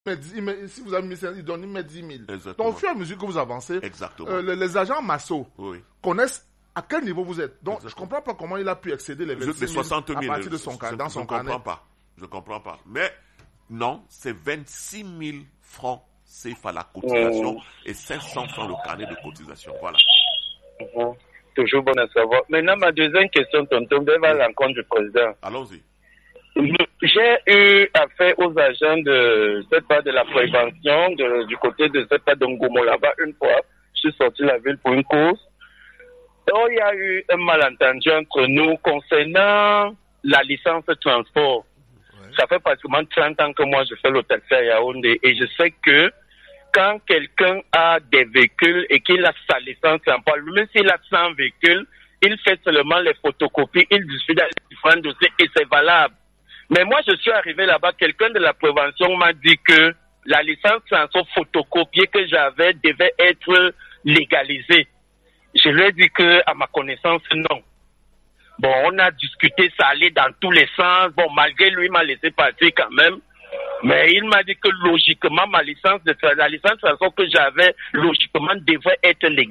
Si vous avez mis 5, il met 10 000. Exactement. Donc, au fur et à mesure que vous avancez, les agents Masso connaissent à quel niveau vous êtes. Donc, je ne comprends pas comment il a pu excéder les 26 000 à partir de son carnet. Je ne comprends pas. Mais non, c'est 26 000 francs CFA la cotisation et 500 francs le carnet de cotisation. Voilà. Toujours bon à savoir. Maintenant, ma deuxième question, tonton, va à l'encontre du président. Allons-y. J'ai eu affaire aux agents de cette part de la prévention, du côté de cette part d'Ongomo là-bas une fois. Je suis sorti de la ville pour une course. Donc, il y a eu un malentendu entre nous concernant la licence de transport. Ouais. Ça fait pratiquement 30 ans que moi je fais le taxi à Yaoundé et je sais que quand quelqu'un a des véhicules et qu'il a sa licence en poids, même s'il a 100 véhicules, il fait seulement les photocopies, il discute dans les différents dossiers et c'est valable. Mais moi, je suis arrivé là-bas, quelqu'un de la prévention m'a dit que la licence transport photocopiée que j'avais devait être légalisée. Je lui ai dit que, à ma connaissance, non. Bon, on a discuté, ça allait dans tous les sens. Bon, malgré lui, il m'a laissé partir quand même. Mais il m'a dit que logiquement, la licence transport que j'avais, logiquement, devait être légalisée.